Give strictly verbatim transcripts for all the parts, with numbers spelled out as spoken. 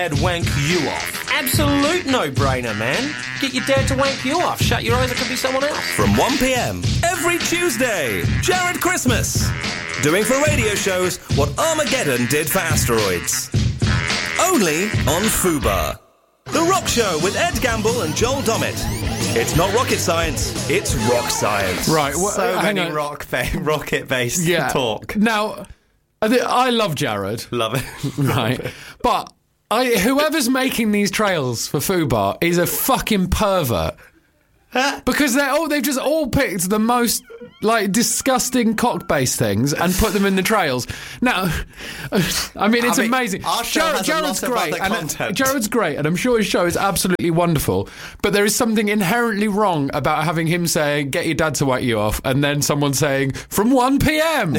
dad wank you off? Absolute no-brainer, man. Get your dad to wank you off. Shut your eyes, it could be someone else. From one p.m. every Tuesday, Jared Christmas. Doing for radio shows what Armageddon did for asteroids. Only on Fubar. The Rock Show with Ed Gamble and Joel Dommett. It's not rocket science, it's rock science. Right, well, So hang many on. rock ba- rocket-based yeah. talk. Now, I, thi- I love Jared. Love it. Right. But I, whoever's making these trails for Fubar is a fucking pervert. Because they're all, they've just all picked the most like disgusting cock-based things and put them in the trails. Now, I mean, it's I mean, amazing. our show has a Jared's lot of great, other and content. Jared's great, and I'm sure his show is absolutely wonderful. But there is something inherently wrong about having him saying, "Get your dad to wake you off," and then someone saying, "From one p.m."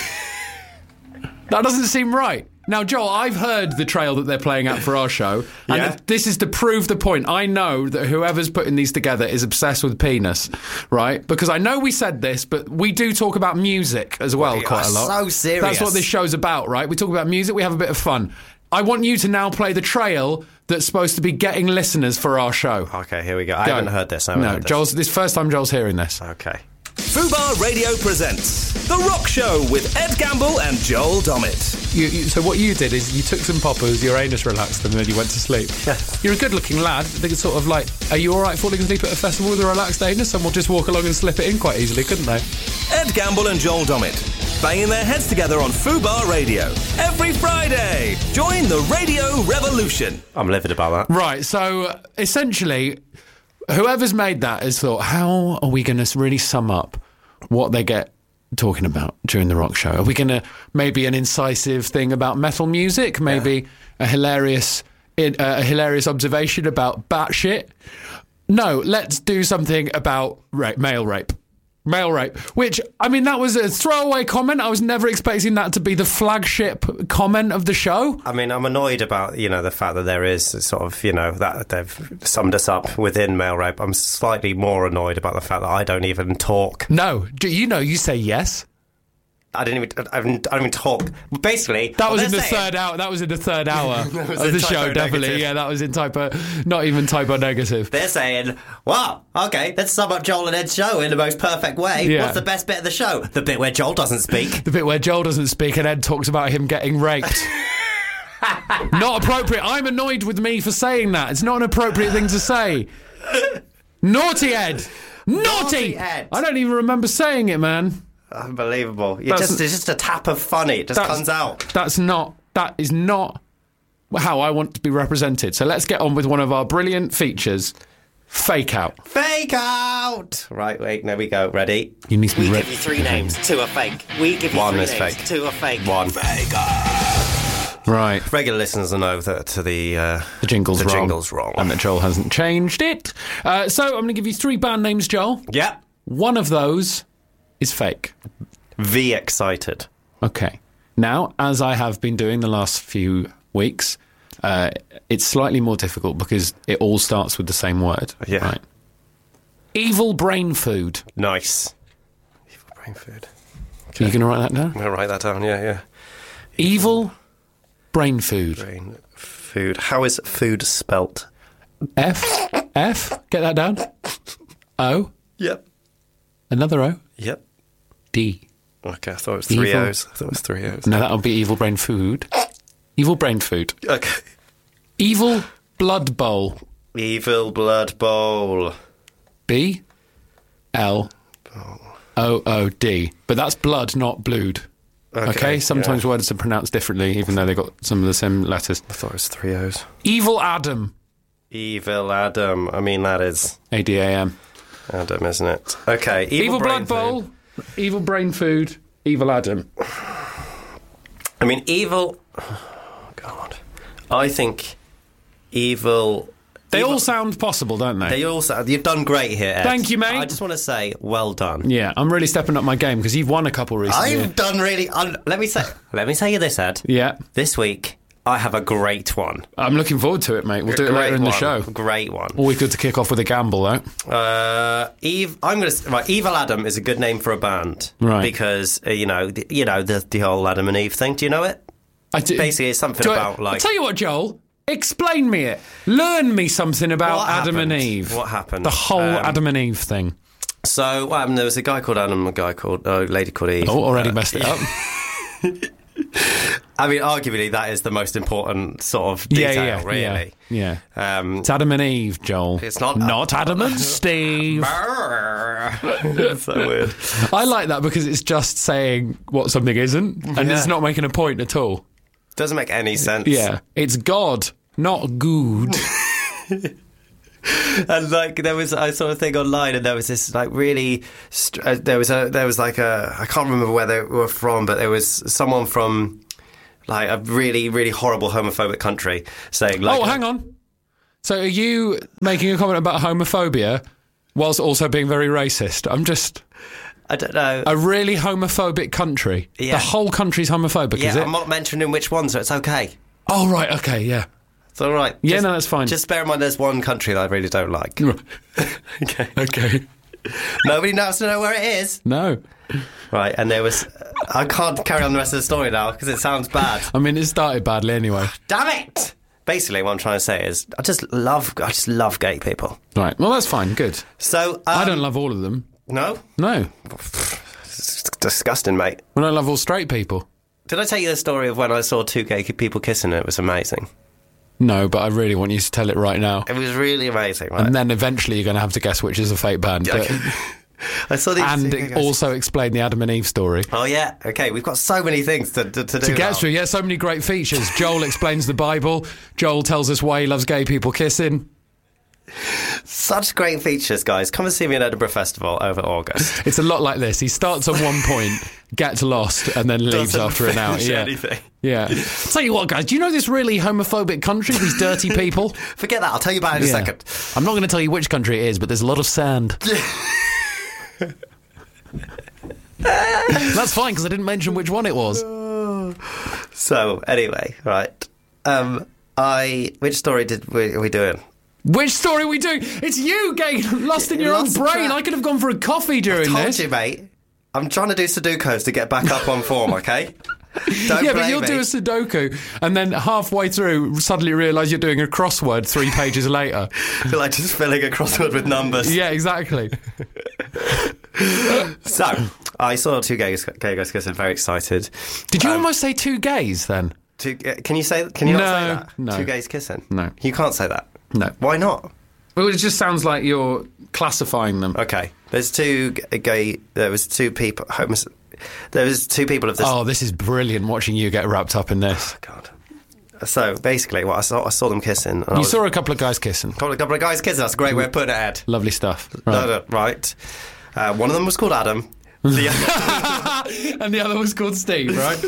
That doesn't seem right. Now, Joel, I've heard the trail that they're playing out for our show, and Yeah. this is to prove the point. I know that whoever's putting these together is obsessed with penis, right? Because I know we said this, but we do talk about music as well We quite are a lot. so serious. That's what this show's about, right? We talk about music, we have a bit of fun. I want you to now play the trail that's supposed to be getting listeners for our show. Okay, here we go. I Go. haven't heard this. I haven't No, heard this. Joel's, this is the first time Joel's hearing this. Okay. Fubar Radio presents The Rock Show with Ed Gamble and Joel Dommett. You, you, so what you did is you took some poppers, your anus relaxed, and then you went to sleep. You're a good-looking lad. I think it's sort of like, are you all right falling asleep at a festival with a relaxed anus? Someone will just walk along and slip it in quite easily, couldn't they? Ed Gamble and Joel Dommett, banging their heads together on Fubar Radio every Friday. Join the radio revolution. I'm livid about that. Right, so uh, essentially, whoever's made that has thought, how are we going to really sum up what they get talking about during the rock show? Are we going to maybe an incisive thing about metal music? Maybe yeah. a hilarious uh, a hilarious observation about batshit? No, let's do something about rape, male rape. Male rape, which, I mean, that was a throwaway comment. I was never expecting that to be the flagship comment of the show. I mean, I'm annoyed about, you know, the fact that there is sort of, you know, that they've summed us up within male rape. I'm slightly more annoyed about the fact that I don't even talk. No, do you know, you say yes. I didn't even. I don't even talk. Basically, that was in the saying, third hour. That was in the third hour of the show. negative. Definitely, yeah. That was in typo, not even typo negative. They're saying, "Wow, okay, let's sum up Joel and Ed's show in the most perfect way." Yeah. What's the best bit of the show? The bit where Joel doesn't speak. The bit where Joel doesn't speak and Ed talks about him getting raped. Not appropriate. I'm annoyed with me for saying that. It's not an appropriate thing to say. Naughty Ed. Naughty. Naughty Ed. I don't even remember saying it, man. Unbelievable. You just, it's just a tap of funny. It just comes out. That's not, that is not how I want to be represented. So let's get on with one of our brilliant features, Fake Out. Fake Out! Right, wait, there we go. Ready? You need to be We ready. give you three names, two are fake. We give you One three is names, fake. two are fake. One. Fake Right. Regular listeners will know that to the uh, The jingle's the wrong. jingle's wrong. And that Joel hasn't changed it. Uh, so I'm going to give you three band names, Joel. Yep. One of those is fake. V excited. Okay. Now, as I have been doing the last few weeks, uh, it's slightly more difficult because it all starts with the same word. Yeah. Right. Evil brain food. Nice. Evil brain food. Okay. Are you going to write that down? I'm going to write that down, yeah, yeah. Evil brain food. Brain food. How is food spelt? F. F. Get that down. O. Yep. Another O. Yep. D. Okay, I thought it was three Evil. O's. I thought it was three O's. No, that'll be evil brain food. Evil brain food. Okay. Evil blood bowl. Evil blood bowl. B. L. O. O. D. But that's blood, not blood. Okay. Okay? Sometimes yeah. words are pronounced differently, even though they got some of the same letters. I thought it was three O's. Evil Adam. Evil Adam. I mean, that is A D A M. Adam, isn't it? Okay. Evil, Evil brain blood bowl. food. Evil brain food. Evil Adam. I mean, evil. Oh, God. I think evil. They evil, all sound possible, don't they? They all sound. You've done great here, Ed. Thank you, mate. I just want to say, well done. Yeah, I'm really stepping up my game because you've won a couple recently. I've done really. Um, let me say. Let me say you this, Ed. Yeah. This week, I have a great one. I'm looking forward to it, mate. We'll do it Great later in the one. show. Great one. Always good to kick off with a gamble, though. Uh, Eve, I'm gonna right. Evil Adam is a good name for a band, Right. Because uh, you know, the, you know the the whole Adam and Eve thing. Do you know it? I do, Basically, it's something do I- about like. I'll tell you what, Joel. Explain me it. Learn me something about What Adam and happened? Eve. What happened? The whole Um, Adam and Eve thing. So what happened? There was a guy called Adam, and a guy called uh, lady called Eve. Oh, already Uh, messed it up. I mean, arguably, that is the most important sort of detail, yeah, yeah, really. Yeah. yeah. Um, It's Adam and Eve, Joel. It's not- Not Adam and Steve. That's so weird. I like that because it's just saying what something isn't, and Yeah. it's not making a point at all. Doesn't make any sense. Yeah. It's God, not good. And like there was, I saw a thing online, and there was this like really, str- uh, there was a, there was like a, I can't remember where they were from, but there was someone from like a really, really horrible homophobic country saying, like, Oh, hang on. So are you making a comment about homophobia whilst also being very racist? I'm just... I don't know. A really homophobic country? Yeah. The whole country's homophobic, yeah, is it? I'm not mentioning which one, so it's okay. Oh, right, okay, yeah. It's all right. Yeah, Just- no, that's fine. Just bear in mind, there's one country that I really don't like. Okay. Okay. Nobody knows to know where it is. No. Right, and there was. I can't carry on the rest of the story now because it sounds bad. I mean, it started badly anyway. Damn it! Basically, what I'm trying to say is, I just love, I just love gay people. Right, well, that's fine, good. So um, I don't love all of them. No, No. it's disgusting, mate. Well, I love all straight people. Did I tell you the story of when I saw two gay people kissing? It was amazing. No, but I really want you to tell it right now. It was really amazing. Right? And then eventually you're going to have to guess which is a fake band. But, I saw these and two gay guys- also explain the Adam and Eve story. Oh yeah, okay. We've got so many things to to, to do. To get now. through, yeah, so many great features. Joel explains the Bible. Joel tells us why he loves gay people kissing. Such great features, guys. Come and see me at Edinburgh Festival over August. It's a lot like this. He starts on one point, gets lost, and then leaves Doesn't after an hour. finish Yeah. anything. Yeah. Tell you what, guys, do you know this really homophobic country, these dirty people? Forget that. I'll tell you about it in Yeah. a second. I'm not going to tell you which country it is, but there's a lot of sand. That's fine, because I didn't mention which one it was. So anyway, right. Um, I which story did we are we doing? Which story are we doing? It's you getting lost in your Lost own brain. track. I could have gone for a coffee during Told this. you, mate. I'm trying to do Sudokus to get back up on form. Okay. Don't Yeah, blame but you'll me. do a Sudoku, and then halfway through, suddenly realise you're doing a crossword three pages later. I feel like just filling a crossword with numbers. Yeah, exactly. So I saw two gay, gay guys kissing. Very excited. Did you Um, almost say two gays then? Two, uh, can you say? Can you not No, say that? no. Two gays kissing. No. You can't say that. No. Why not? Well, it just sounds like you're classifying them. Okay. There's two g- gay. There was two people. Homos- there was two people of this. Oh, this is brilliant watching you get wrapped up in this. God. So basically, what I saw, I saw them kissing. and I You was- saw a couple of guys kissing. couple of, couple of guys kissing. That's a great way of putting it, Ed. Lovely stuff. No, Right. no, right. Uh, one of them was called Adam. The other, And the other was called Steve, right?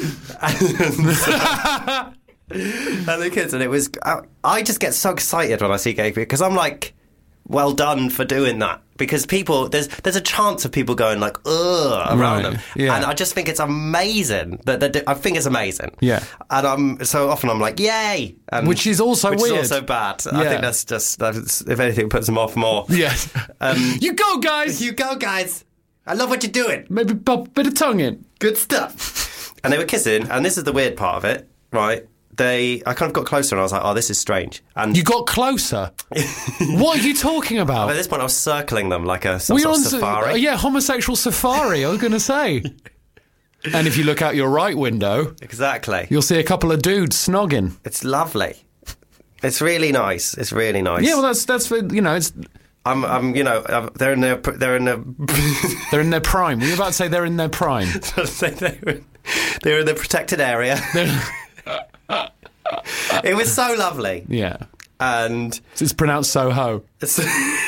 and the kids, and it was. I, I just get so excited when I see gay people because I'm like, well done for doing that. Because people, there's there's a chance of people going like, ugh, around Right, them, yeah. and I just think it's amazing. That that I think it's amazing. Yeah. and I'm so often I'm like, yay, and, Which is also which weird. is also bad. I Yeah. think that's just that's, if anything puts them off more. Yes. Um, You go, guys! You go, guys. I love what you're doing. Maybe pop a bit of tongue in. Good stuff. And they were kissing, and this is the weird part of it, right? They, I kind of got closer, and I was like, "Oh, this is strange." And You got closer. What are you talking about? at this point, I was circling them like a some Were you sort on of sa- safari. uh, yeah, homosexual safari, I was going to say. And if you look out your right window, Exactly. you'll see a couple of dudes snogging. It's lovely. It's really nice. It's really nice. Yeah, well, that's, that's for, you know, it's I'm, I'm, you know, I'm- they're in their, they're in their. they're in their prime. Were you about to say they're in their prime? they're, in, they're in the protected area. It was so lovely, Yeah. and It's pronounced Soho. it's,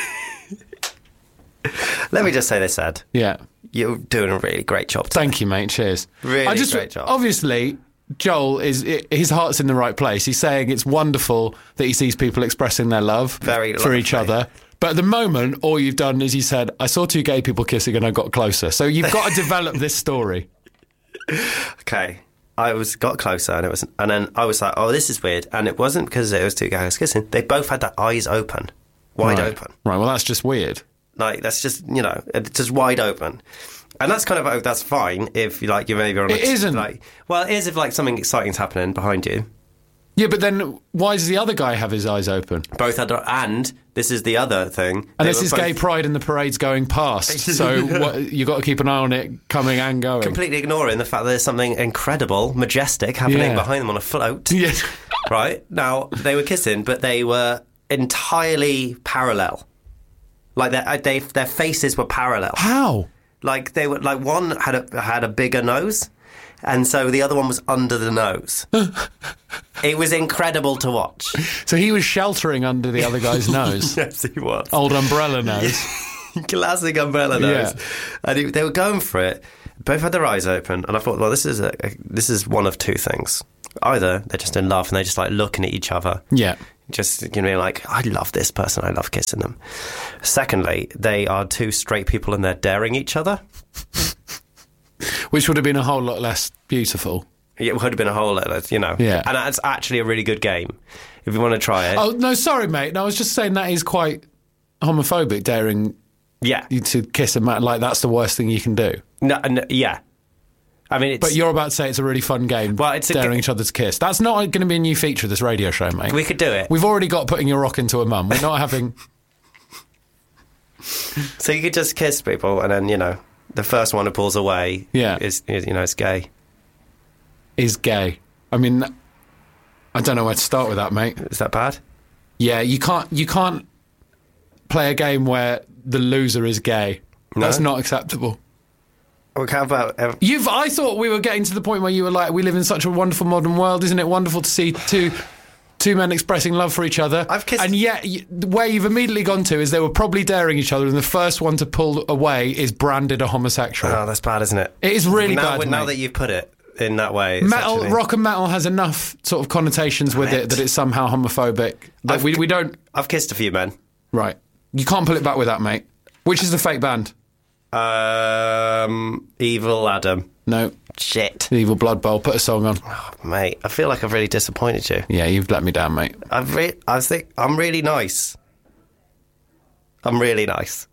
let me just say this, Ed. Yeah. You're doing a really great job. Thank you, mate. Cheers. Really I just, great job. Obviously, Joel is i his heart's in the right place. He's saying it's wonderful that he sees people expressing their love Very for each lovely. other. But at the moment, all you've done is you said, "I saw two gay people kissing and I got closer." So you've got to develop this story. Okay. I was got closer, and it was, and then I was like, "Oh, this is weird." And it wasn't because it was two guys kissing. They both had their eyes open, wide right. open. Right. Well, that's just weird. Like that's just you know, it's just wide open. And that's kind of oh, that's fine if you like you're maybe on. It a, isn't. Like, well, it is if like something exciting's happening behind you. Yeah, but then why does the other guy have his eyes open? Both had, and this is the other thing. And they this were is both gay pride and the parade's going past. So what, you got to keep an eye on it coming and going. completely ignoring the fact that there's something incredible, majestic happening Yeah. behind them on a float. Yes. Right? Now, they were kissing, but they were entirely parallel. Like, their, they, their faces were parallel. How? Like, they were, like, one had a, had a bigger nose, and so the other one was under the nose. It was incredible to watch. So he was sheltering under the other guy's nose. Yes, he was. Old umbrella nose. Classic umbrella nose. Yeah. And he, they were going for it. Both had their eyes open, and I thought, well, this is a, a, this is one of two things. Either they're just in love and they're just like looking at each other. Yeah. Just, you know, like, I love this person, I love kissing them. Secondly, they are two straight people and they're daring each other. Which would have been a whole lot less beautiful. It would have been a whole lot, you know. Yeah. And it's actually a really good game. If you want to try it. Oh, no, sorry, mate. No, I was just saying that is quite homophobic, daring Yeah. you to kiss a man. Like, that's the worst thing you can do. No, no, yeah. I mean, it's... But you're about to say it's a really fun game, Well, it's a daring ga- each other to kiss. That's not going to be a new feature of this radio show, mate. We could do it. We've already got putting your rock into a mum. We're not having... So you could just kiss people and then, you know, the first one who pulls away Yeah. is, is you know, is gay. is gay. I mean, I don't know where to start with that, mate. Is that bad? Yeah, you can't you can't play a game where the loser is gay. No? That's not acceptable. Well, how about... Uh, You've. I thought we were getting to the point where you were like, we live in such a wonderful modern world. Isn't it wonderful to see two two men expressing love for each other? I've kissed- And yet, you, where you've immediately gone to is they were probably daring each other, and the first one to pull away is branded a homosexual. oh, that's bad, isn't it? It is really now, bad, Now mate. that you've put it in that way... it's Metal, actually- rock and metal has enough sort of connotations with Damn it it. that it's somehow homophobic. That I've we, c- we don't... I've kissed a few men. Right. You can't pull it back with that, mate. Which is the fake band? Um, Evil Adam. No. Shit. The Evil Blood Bowl. Put a song on. Oh, mate, I feel like I've really disappointed you. Yeah, you've let me down, mate. I've re- I think I'm really nice. I'm really nice.